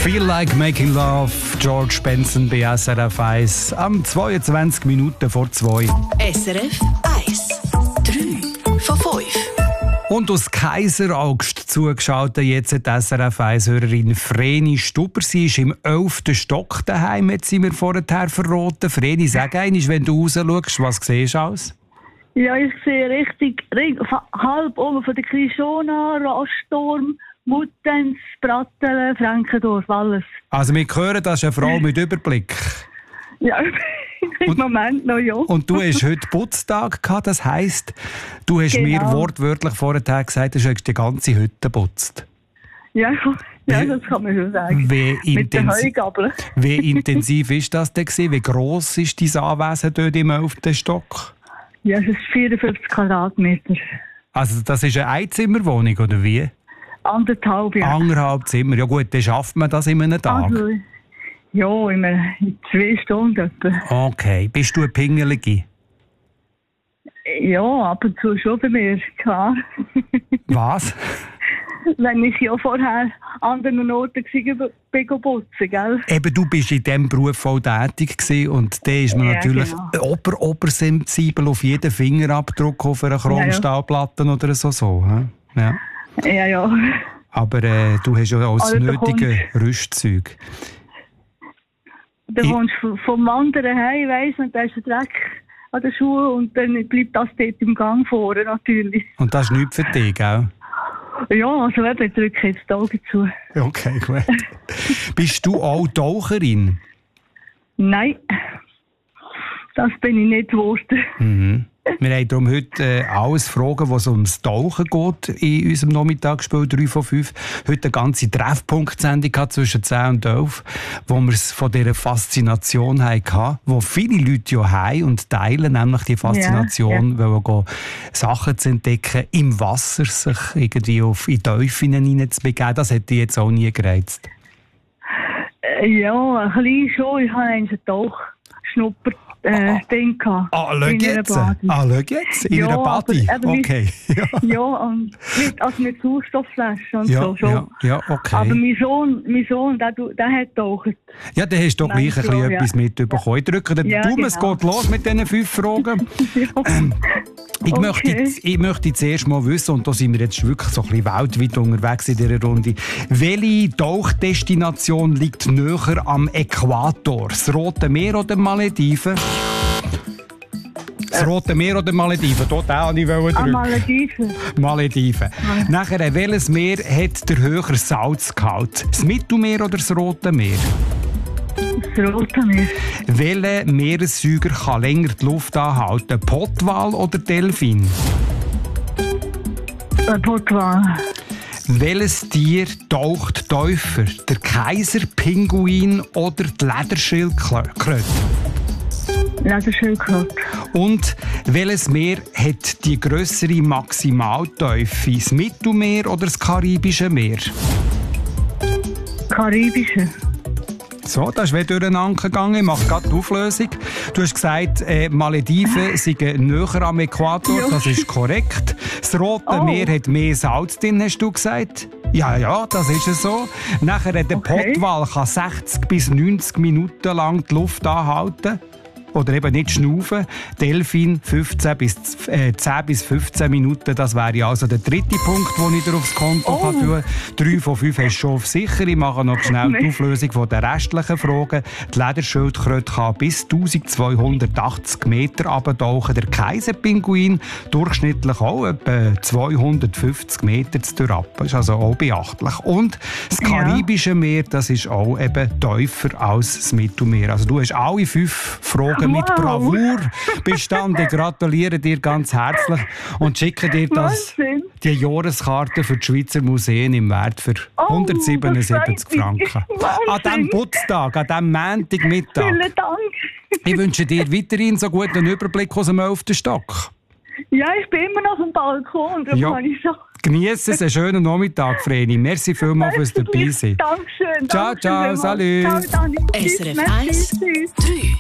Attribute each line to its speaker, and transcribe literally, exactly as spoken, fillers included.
Speaker 1: Feel Like Making Love, George Benson bei S R F eins, am zweiundzwanzig Minuten vor zwei.
Speaker 2: S R F eins, drei von fünf.
Speaker 1: Und aus Kaiseraugst zugeschaltet jetzt die S R F eins-Hörerin Vreni Stuber. Sie ist im elften Stock daheim, jetzt sind wir vorher verraten. Vreni, sag einmal, wenn du raus schaust, was siehst du aus?
Speaker 3: Ja, ich sehe richtig, halb oben von der Krishona, Raststurm, Muttenz, Brattelen, Frankendorf, alles.
Speaker 1: Also wir hören, das ist eine Frau mit Überblick.
Speaker 3: Ja, im Moment noch, ja.
Speaker 1: Und du hast heute Putztag gehabt, das heisst, du hast
Speaker 3: Genau.
Speaker 1: mir wortwörtlich vorher gesagt, du hast die ganze Hütte geputzt.
Speaker 3: Ja, ja, das kann man schon sagen.
Speaker 1: Wie,
Speaker 3: Mit der
Speaker 1: intensiv,
Speaker 3: Heugabel.
Speaker 1: wie intensiv ist das denn gewesen? Wie gross ist dein Anwesen dort im elften Stock?
Speaker 3: Ja, es ist vierundfünfzig Quadratmeter.
Speaker 1: Also das ist eine Einzimmerwohnung, oder wie?
Speaker 3: Anderthalb, ja.
Speaker 1: Anderthalb Zimmer. Ja gut, dann schafft man das in einem Tag.
Speaker 3: Also, ja, in, einer, in zwei Stunden etwa.
Speaker 1: Okay. Bist du eine Pingelige?
Speaker 3: Ja, ab und zu schon bei mir, klar.
Speaker 1: Was?
Speaker 3: Wenn ich ja vorher an anderen Orten war, bin putzen, gell?
Speaker 1: Eben, du bist in diesem Beruf voll tätig gewesen und da ist man
Speaker 3: Ja,
Speaker 1: natürlich
Speaker 3: genau.
Speaker 1: ober, obersensibel auf jeden Fingerabdruck auf einer Chromstahlplatte oder so. so hä? Ja.
Speaker 3: Ja, ja.
Speaker 1: Aber äh, du hast ja auch das
Speaker 3: Also, da
Speaker 1: nötige Rüstzeug.
Speaker 3: Dann
Speaker 1: Ich-
Speaker 3: kommst du vom Wandern heim, weiss man, da ist ein Dreck an den Schuhen und dann bleibt das dort im Gang vorne natürlich.
Speaker 1: Und das ist nichts für dich, gell?
Speaker 3: Ja, also eben, ich drücke jetzt die Augen zu.
Speaker 1: Okay, gut. Bist du auch Taucherin?
Speaker 3: Nein, das bin ich nicht geworden.
Speaker 1: Mhm. Wir haben darum heute äh, alles Fragen, was ums Tauchen geht in unserem Nachmittagsspiel drei von fünf. Heute eine ganze Treffpunkt-Sendung gehabt zwischen zehn und elf, wo wir es von dieser Faszination hatten, die viele Leute ja haben und teilen, nämlich die Faszination,
Speaker 3: Ja,
Speaker 1: wollen gehen, Sachen zu entdecken, im Wasser sich irgendwie auf in Teufel hineinzubegeben. Das hätte ich jetzt auch nie gereizt.
Speaker 3: Äh, Ja, ein bisschen schon. Ich habe einen Tauchschnupper. Äh, Ding gehabt.
Speaker 1: Ah, schau
Speaker 3: In einer
Speaker 1: jetzt!
Speaker 3: Badi.
Speaker 1: Ah, schau jetzt! In
Speaker 3: Ja,
Speaker 1: einer Badi?
Speaker 3: aber eben
Speaker 1: Okay. Ja,
Speaker 3: Ja, und mit, also mit Sauerstoffflaschen und
Speaker 1: ja,
Speaker 3: so schon.
Speaker 1: ja, ja, okay.
Speaker 3: Aber mein Sohn, mein Sohn der, du- der hat taucht.
Speaker 1: Ja, dann hast du doch gleich ein
Speaker 3: Nein,
Speaker 1: bisschen
Speaker 3: ja.
Speaker 1: etwas mitbekommen. Ich drücke den
Speaker 3: Ja,
Speaker 1: Daumen, es
Speaker 3: genau.
Speaker 1: geht los mit diesen fünf Fragen. Ähm, ich,
Speaker 3: Okay.
Speaker 1: möchte, ich möchte zuerst mal wissen, und da sind wir jetzt wirklich so ein bisschen weltweit unterwegs in dieser Runde, welche Tauchdestination liegt näher am Äquator? Das Rote Meer oder Malediven? Das Rote Meer oder Malediven? Dort auch nicht
Speaker 3: An
Speaker 1: drücken.
Speaker 3: Malediven.
Speaker 1: Malediven. Nachher, welches Meer hat der höhere Salzgehalt? Das Mittelmeer oder das Rote Meer?
Speaker 3: Das Rote Meer.
Speaker 1: Welcher Meeressäuger kann länger die Luft anhalten? Pottwal oder Delfin?
Speaker 3: Äh, Portugal.
Speaker 1: Welches Tier taucht tiefer? Der Kaiserpinguin oder die Lederschildkröte?
Speaker 3: Lederschildkröte.
Speaker 1: Und welches Meer hat die grössere Maximaltiefe? Das Mittelmeer oder das Karibische Meer?
Speaker 3: Karibische.
Speaker 1: So, das ist wieder durcheinander gegangen. Ich mache gerade die Auflösung. Du hast gesagt, äh, Malediven sind näher am Äquator.
Speaker 3: Ja.
Speaker 1: Das ist korrekt. Das Rote
Speaker 3: Oh.
Speaker 1: Meer hat mehr Salz drin, hast du gesagt? Ja, ja, das ist es so. Nachher, der
Speaker 3: Okay.
Speaker 1: Pottwal kann sechzig bis neunzig Minuten lang die Luft anhalten. Oder eben nicht schnaufen. Delfin fünfzehn bis, äh, zehn bis fünfzehn Minuten. Das wäre also der dritte Punkt, den ich dir aufs Konto
Speaker 3: Oh.
Speaker 1: kann tun kann. Drei von fünf hast du schon auf sicher. Ich mache noch schnell die
Speaker 3: Nee.
Speaker 1: Auflösung von der restlichen Fragen. Die Lederschildkröte kann bis eintausendzweihundertachtzig Meter runtertauchen. Der Kaiserpinguin durchschnittlich auch etwa zweihundertfünfzig Meter zu durchab. Das ist also auch beachtlich. Und das
Speaker 3: Ja.
Speaker 1: Karibische Meer, das ist auch eben tiefer als das Mittelmeer. Also du hast alle fünf Fragen mit
Speaker 3: Wow.
Speaker 1: Bravour bestanden. Ich gratuliere dir ganz herzlich und schicke dir das,
Speaker 3: Wahnsinn.
Speaker 1: die Jahreskarte für die Schweizer Museen im Wert für
Speaker 3: Oh,
Speaker 1: hundertsiebenundsiebzig
Speaker 3: das freut mich.
Speaker 1: Franken.
Speaker 3: Wahnsinn.
Speaker 1: An diesem Putztag, an diesem Montagmittag.
Speaker 3: Vielen Dank.
Speaker 1: Ich wünsche dir weiterhin so guten Überblick aus dem elften Stock.
Speaker 3: Ja, ich bin immer noch auf dem Balkon. Darum
Speaker 1: Ja.
Speaker 3: kann ich so.
Speaker 1: Genieße es, einen schönen Nachmittag, Vreni. Merci vielmals fürs Dabeisein.
Speaker 3: Dankeschön.
Speaker 1: Ciao,
Speaker 3: Dankeschön
Speaker 1: ciao,
Speaker 3: vielmals.
Speaker 1: salut.
Speaker 3: Ciao, Dani.
Speaker 2: S R F
Speaker 3: Merci,
Speaker 2: eins,
Speaker 3: tschüss.
Speaker 2: drei